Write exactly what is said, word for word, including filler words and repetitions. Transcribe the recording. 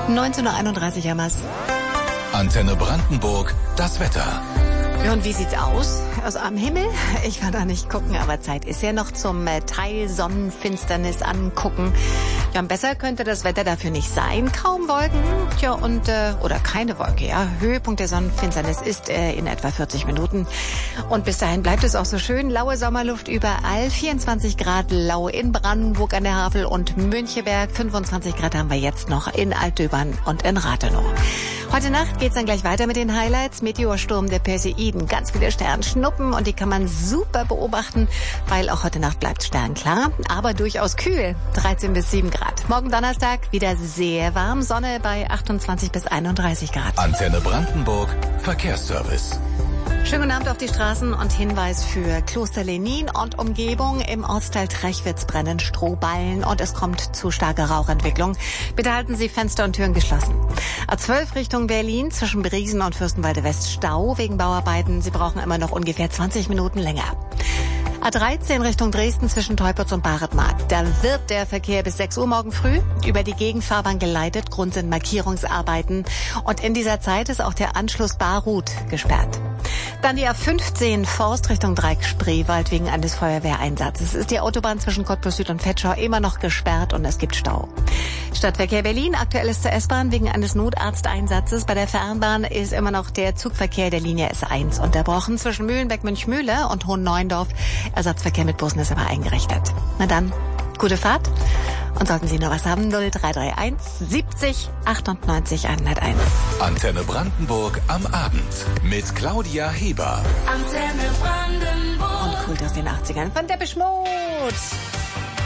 neunzehn Uhr einunddreißig haben wir's. Antenne Brandenburg, das Wetter. Ja, und wie sieht's aus? Also am Himmel? Ich kann da nicht gucken, aber Zeit ist ja noch zum äh, Teil Sonnenfinsternis angucken. Ja, und besser könnte das Wetter dafür nicht sein. Kaum Wolken, tja, und, äh, oder keine Wolke, ja. Höhepunkt der Sonnenfinsternis ist äh, in etwa vierzig Minuten. Und bis dahin bleibt es auch so schön. Laue Sommerluft überall. vierundzwanzig Grad lau in Brandenburg an der Havel und Müncheberg. fünfundzwanzig Grad haben wir jetzt noch in Altdöbern und in Rathenow. Heute Nacht geht's dann gleich weiter mit den Highlights. Meteorsturm der Perseiden. Ganz viele Sternschnuppen und die kann man super beobachten, weil auch heute Nacht bleibt sternklar, aber durchaus kühl. dreizehn bis sieben Grad. Morgen Donnerstag wieder sehr warm. Sonne bei achtundzwanzig bis einunddreißig Grad. Antenne Brandenburg, Verkehrsservice. Schönen guten Abend auf die Straßen und Hinweis für Kloster Lenin und Umgebung. Im Ortsteil Trechwitz brennen Strohballen und es kommt zu starker Rauchentwicklung. Bitte halten Sie Fenster und Türen geschlossen. A zwölf Richtung Berlin zwischen Briesen und Fürstenwalde West Stau wegen Bauarbeiten. Sie brauchen immer noch ungefähr zwanzig Minuten länger. A dreizehn Richtung Dresden zwischen Teupitz und Baretmarkt. Da wird der Verkehr bis sechs Uhr morgen früh über die Gegenfahrbahn geleitet. Grund sind Markierungsarbeiten. Und in dieser Zeit ist auch der Anschluss Barut gesperrt. Dann die A fünfzehn Forst Richtung Dreieck-Spreewald wegen eines Feuerwehreinsatzes. Ist die Autobahn zwischen Cottbus Süd und Vetschau immer noch gesperrt und es gibt Stau. Stadtverkehr Berlin, aktuell ist zur S-Bahn wegen eines Notarzteinsatzes. Bei der Fernbahn ist immer noch der Zugverkehr der Linie S eins unterbrochen. Zwischen Mühlenbeck-Münchmühle und Hohenneuendorf. Ersatzverkehr mit Bussen ist aber eingerichtet. Na dann, gute Fahrt. Und sollten Sie noch was haben, null drei drei eins siebzig achtundneunzig hunderteins. Antenne Brandenburg am Abend mit Claudia Heber. Antenne Brandenburg. Und Kult aus den achtzigern von Depeche Mode.